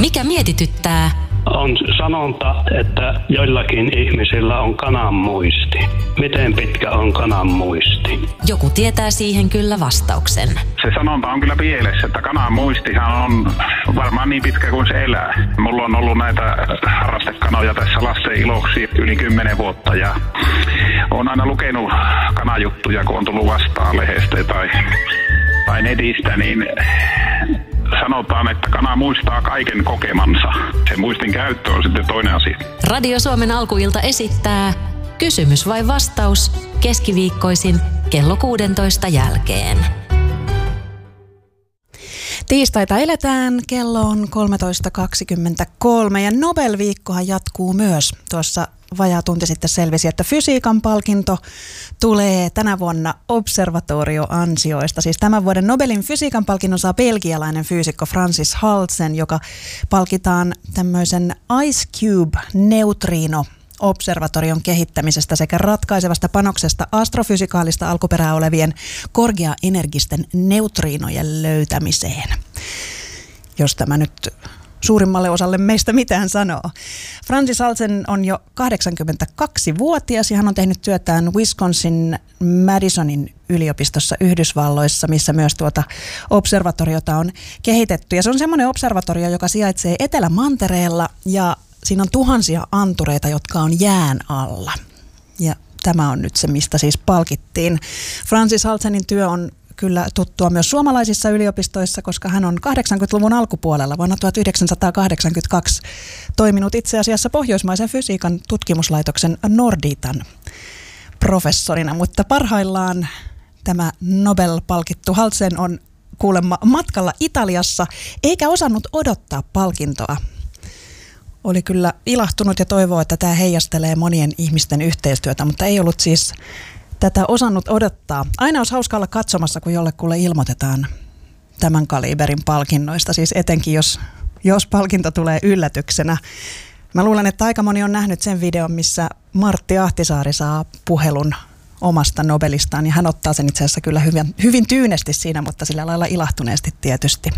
Mikä mietityttää? On sanonta, että joillakin ihmisillä on kanan muisti. Miten pitkä on kanan muisti? Joku tietää siihen kyllä vastauksen. Se sanonta on kyllä pielessä, että kanan muistihan on varmaan niin pitkä kuin se elää. Mulla on ollut näitä harrastekanoja tässä lasten iloksi yli 10 vuotta ja olen aina lukenut kanajuttuja, kun on tullut vastaan lehdestä tai netistä, niin sanotaan, että kana muistaa kaiken kokemansa. Se muistin käyttö on sitten toinen asia. Radio Suomen alkuilta esittää kysymys vai vastaus keskiviikkoisin kello 16 jälkeen. Tiistaita eletään, kello on 13.23 ja Nobel-viikkohan jatkuu myös. Tuossa vajaa tunti sitten selvisi, että fysiikan palkinto tulee tänä vuonna observatorioansioista. Siis tämän vuoden Nobelin fysiikan palkinnon saa belgialainen fyysikko Francis Halsen, joka palkitaan tämmöisen Ice Cube-neutrino-observatorion kehittämisestä sekä ratkaisevasta panoksesta astrofysikaalista alkuperää olevien korkeaenergisten neutriinojen löytämiseen. Jos tämä nyt suurimmalle osalle meistä mitään sanoo. Francis Halsen on jo 82-vuotias ja hän on tehnyt työtään Wisconsin Madisonin yliopistossa Yhdysvalloissa, missä myös tuota observatoriota on kehitetty. Ja se on semmoinen observatorio, joka sijaitsee Etelämantereella ja siinä on tuhansia antureita, jotka on jään alla. Ja tämä on nyt se, mistä siis palkittiin. Francis Halsenin työ on kyllä tuttua myös suomalaisissa yliopistoissa, koska hän on 80-luvun alkupuolella vuonna 1982 toiminut itse asiassa Pohjoismaisen fysiikan tutkimuslaitoksen Norditan professorina, mutta parhaillaan tämä Nobel-palkittu Halsen on kuulemma matkalla Italiassa eikä osannut odottaa palkintoa. Oli kyllä ilahtunut ja toivoo, että tämä heijastelee monien ihmisten yhteistyötä, mutta ei ollut siis tätä osannut odottaa. Aina olisi hauska olla katsomassa, kun jollekulle ilmoitetaan tämän kaliberin palkinnoista, siis etenkin jos palkinto tulee yllätyksenä. Mä luulen, että aika moni on nähnyt sen videon, missä Martti Ahtisaari saa puhelun omasta Nobelistaan, ja hän ottaa sen itse asiassa kyllä hyvin tyynesti siinä, mutta sillä lailla ilahtuneesti tietysti.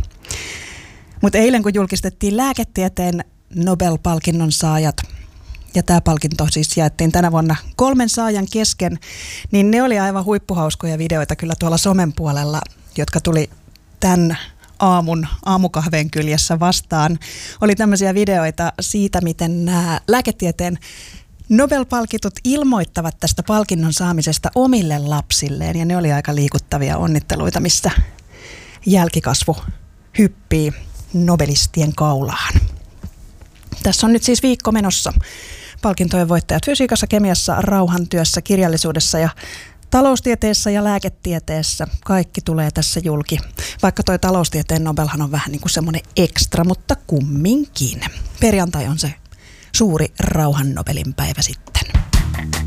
Mutta eilen, kun julkistettiin lääketieteen Nobel-palkinnon saajat, ja tämä palkinto siis jaettiin tänä vuonna 3 saajan kesken, niin ne oli aivan huippuhauskoja videoita kyllä tuolla somen puolella, jotka tuli tämän aamukahveen kyljessä vastaan. Oli tämmöisiä videoita siitä, miten nämä lääketieteen Nobel-palkitut ilmoittavat tästä palkinnon saamisesta omille lapsilleen, ja ne oli aika liikuttavia onnitteluita, missä jälkikasvu hyppii nobelistien kaulaan. Tässä on nyt siis viikko menossa. Palkintojen voittajat fysiikassa, kemiassa, rauhantyössä, kirjallisuudessa ja taloustieteessä ja lääketieteessä. Kaikki tulee tässä julki. Vaikka toi taloustieteen Nobelhan on vähän niin kuin semmoinen ekstra, mutta kumminkin. Perjantai on se suuri rauhan Nobelin päivä sitten.